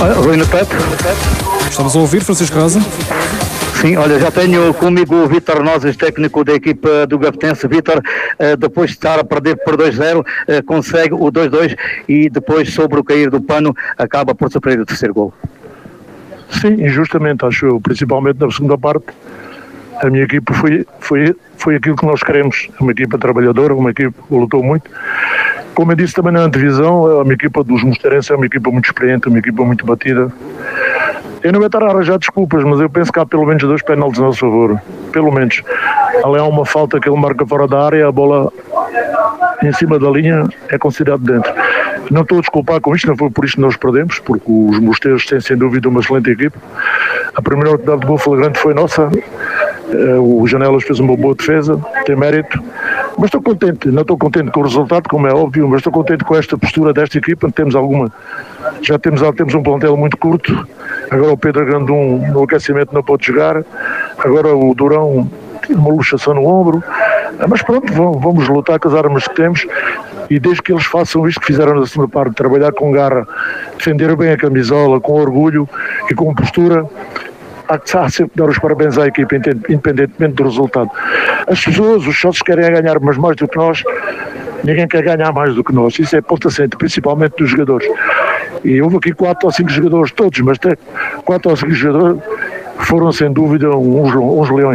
Rui no Pepe. Estamos a ouvir, Francisco Rosa. Sim, olha, já tenho comigo o Vítor Nozes, técnico da equipa do Gafetense. Vítor, depois de estar a perder por 2-0, consegue o 2-2 e depois, sobre o cair do pano, acaba por sofrer o terceiro gol. Sim, injustamente, acho eu, principalmente na segunda parte. A minha equipa foi aquilo que nós queremos, uma equipa trabalhadora, uma equipa que lutou muito. Como eu disse também na antevisão, a minha equipa dos Mosteirenses é uma equipa muito experiente, uma equipa muito batida. Eu não vou estar a arranjar desculpas, mas eu penso que há pelo menos 2 penaltis a nosso favor, pelo menos. Ali há uma falta que ele marca fora da área, a bola em cima da linha é considerado dentro. Não estou a desculpar com isto, não foi por isto que nós perdemos, porque os Mosteiros têm sem dúvida uma excelente equipe. A primeira oportunidade de gol flagrante foi nossa, o Janelas fez uma boa defesa, tem mérito, mas estou contente, não estou contente com o resultado, como é óbvio, mas estou contente com esta postura desta equipa. Já temos um plantel muito curto, agora o Pedro Grandum no aquecimento não pode jogar, agora o Durão tem uma luxação no ombro, mas pronto, vamos lutar com as armas que temos, e desde que eles façam isto que fizeram na segunda parte, trabalhar com garra, defender bem a camisola, com orgulho e com postura, há sempre de dar os parabéns à equipa, independentemente do resultado. As pessoas, os sócios querem ganhar, mas mais do que nós, ninguém quer ganhar mais do que nós. Isso é ponto assente, principalmente dos jogadores. E houve aqui 4 ou 5 jogadores, todos, mas 4 ou 5 jogadores foram sem dúvida uns leões.